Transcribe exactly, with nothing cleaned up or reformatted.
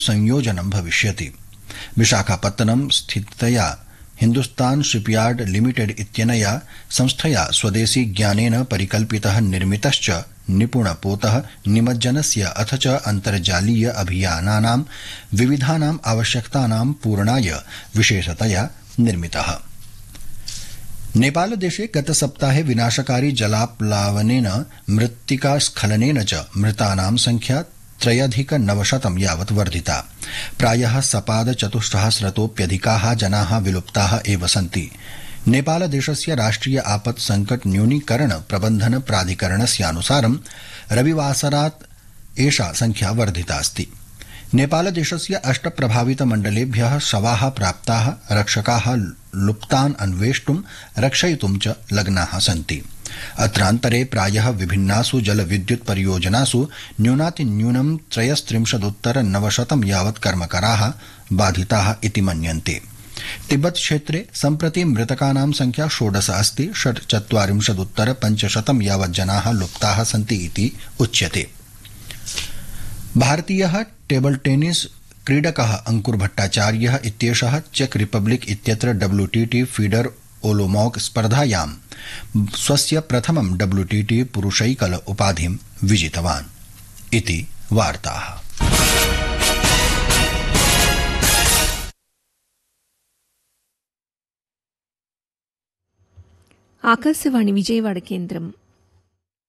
संयोजनं भविष्यति। Visakhapatnam स्थितया Hindustan shipyard limited इत्यनया संस्थया स्वदेशी ज्ञानेन परिकल्पितः निर्मितश्च निपुणपोतः निमज्जनस्य अथ च अन्तर्जालीय अभियानानां विविधानाम् आवश्यकतानां पूरणाय विशेषतया निर्मितः। नेपालदेशे गतसप्ताहे विनाशकारी जलाप्लावनेन मृत्तिकास्खलनेन च मृतानां संख्या त्रयधिकनवशतं यावत् वर्धिता। प्रायः सपादचतुस्सहस्रतोऽप्यधिकाः जनाः विलुप्ताः एव सन्ति। नेपालदेशस्य राष्ट्रिय आपत् संकट न्यूनीकरण प्रबन्धन प्राधिकरणस्यानुसारं रविवासरात् एषा संख्या वर्धिता अस्ति। नेपालदेशस्य अष्ट प्रभावित मण्डलेभ्यः शवाः प्राप्ताः। रक्षकाः लुप्तान् अन्वेष्टुं रक्षयितुं च लग्नाः सन्ति। अत्रान्तरे प्रायः विभिन्नासु जलविद्युत् परियोजनासु न्यूनातिन्यूनं त्रयस्त्रिंशदुत्तर नवशतं यावत् कर्मकराः बाधिताः इति मन्यन्ते। तिब्बत क्षेत्रे सम्प्रति मृतकानां संख्या षोडश अस्ति। षट्चत्वारिंशदुत्तर पञ्चशतं यावत् जनाः लुप्ताः सन्ति इति उच्यते। भारतीयः टेबल टेनिस क्रीडकः अंकुर भट्टाचार्यः इत्येषः चेक रिपब्लिक इत्यत्र डब्ल्यूटीटी फीडर ओलोमॉक स्पर्धायां स्वस्य प्रथमं डब्ल्यूटीटी पुरुषैकल उपाधिं विजितवान् इति वार्ताः। ఆకాశవాణి విజయవాడ కేంద్రం